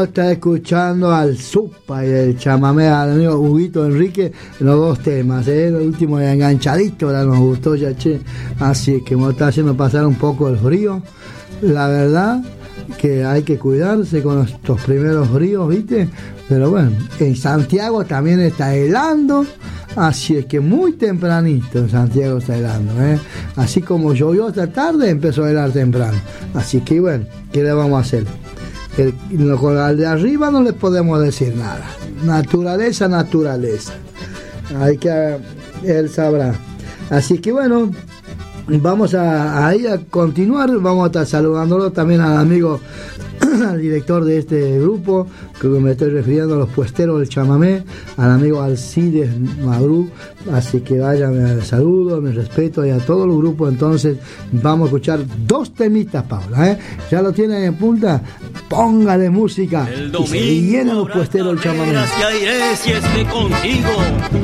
está escuchando al Supa y el chamamé al amigo Huguito Enrique, los dos temas, el último de enganchadito, ahora nos gustó ya, che. Así es que me está haciendo pasar un poco el frío. La verdad que hay que cuidarse con estos primeros fríos, ¿viste? Pero bueno, en Santiago también está helando, así es que muy tempranito en Santiago está helando, ¿eh? Así como llovió esta tarde, empezó a helar temprano. Así que bueno, ¿qué le vamos a hacer? Al de arriba no les podemos decir nada. Naturaleza, naturaleza. Hay que, él sabrá. Así que bueno, vamos a ir a continuar. Vamos a estar saludándolo también al amigo, al director de este grupo, que me estoy refiriendo a los puesteros del chamamé, al amigo Alcides Madru. Así que vayan, me saludo, me respeto y a todos los grupos. Entonces vamos a escuchar dos temitas, Paula, ¿eh? Ya lo tienen en punta, póngale música y se llenan los puesteros del chamamé. Ya iré si esté contigo,